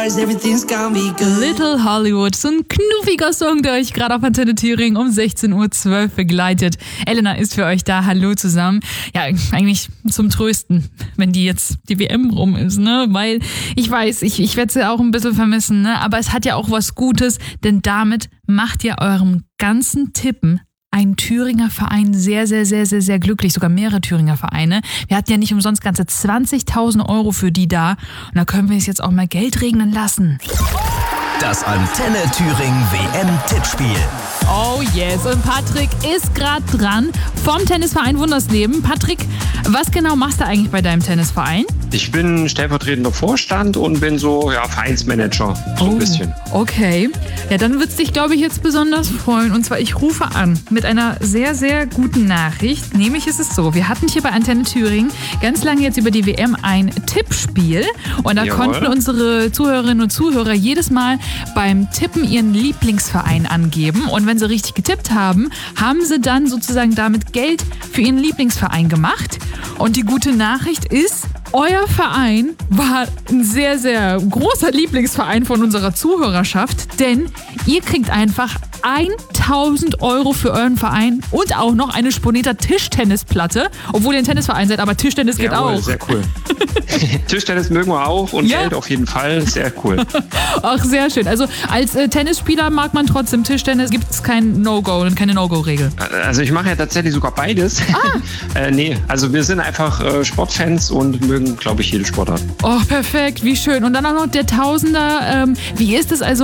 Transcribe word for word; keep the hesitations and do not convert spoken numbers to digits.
stars, everything's gonna be good. Little Hollywood, so ein knuffiger Song, der euch gerade auf Antenne Thüringen um sechzehn Uhr zwölf begleitet. Elena ist für euch da, hallo zusammen. Ja, eigentlich zum Trösten, wenn die jetzt die W M rum ist, ne? Weil ich weiß, ich, ich werde sie auch ein bisschen vermissen, ne? Aber es hat ja auch was Gutes, denn damit macht ihr eurem ganzen Tippen ein Thüringer Verein sehr, sehr, sehr, sehr, sehr glücklich. Sogar mehrere Thüringer Vereine. Wir hatten ja nicht umsonst ganze zwanzigtausend Euro für die da. Und da können wir es jetzt auch mal Geld regnen lassen. Das Antenne Thüringen W M-Tippspiel. Oh yes, und Patrick ist gerade dran vom Tennisverein Wundersleben. Patrick, was genau machst du eigentlich bei deinem Tennisverein? Ich bin stellvertretender Vorstand und bin so ja, Vereinsmanager, so oh, ein bisschen. Okay, ja, dann wird es dich, glaube ich, jetzt besonders freuen. Und zwar, ich rufe an mit einer sehr, sehr guten Nachricht. Nämlich ist es so, wir hatten hier bei Antenne Thüringen ganz lange jetzt über die W M ein Tippspiel. Und da Jawohl. konnten unsere Zuhörerinnen und Zuhörer jedes Mal beim Tippen ihren Lieblingsverein angeben. Und wenn sie richtig getippt haben, haben sie dann sozusagen damit Geld für ihren Lieblingsverein gemacht. Und die gute Nachricht ist, euer Verein war ein sehr, sehr großer Lieblingsverein von unserer Zuhörerschaft, denn ihr kriegt einfach tausend Euro für euren Verein und auch noch eine Sponeta Tischtennisplatte, obwohl ihr ein Tennisverein seid, aber Tischtennis geht Jawohl, auch. Sehr cool. Tischtennis mögen wir auch und Ja. Geld auf jeden Fall. Sehr cool. Ach, sehr schön. Also als äh, Tennisspieler mag man trotzdem Tischtennis, gibt es kein No-Go und keine No-Go-Regel. Also ich mache ja tatsächlich sogar beides. Ah. äh, nee, also wir sind einfach äh, Sportfans und mögen, glaube ich, jede Sportart. Oh, perfekt, wie schön. Und dann auch noch der Tausender. Ähm, wie ist es also?